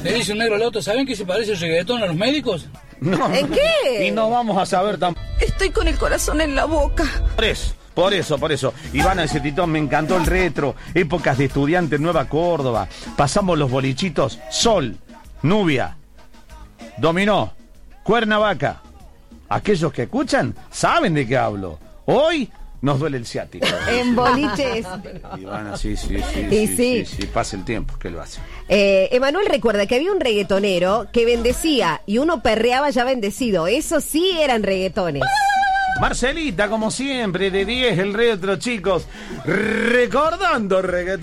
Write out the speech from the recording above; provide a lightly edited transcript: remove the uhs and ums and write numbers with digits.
Le dice un negro al otro, ¿saben que se parece el reggaetón a los médicos? No, ¿En qué? Y no vamos a saber tampoco. Estoy con el corazón en la boca. Por eso. Ivana dice, Titón, me encantó el retro. Épocas de estudiante en Nueva Córdoba. Pasamos los bolichitos. Sol, Nubia, Dominó, Cuernavaca. Aquellos que escuchan saben de qué hablo. Hoy nos duele el ciático. En boliches. Ivana, sí, pasa el tiempo, que lo hace. Emanuel recuerda que había un reggaetonero que bendecía y uno perreaba ya bendecido. Eso sí eran reggaetones. Marcelita, como siempre, de 10, el retro, chicos. Recordando reggaetón.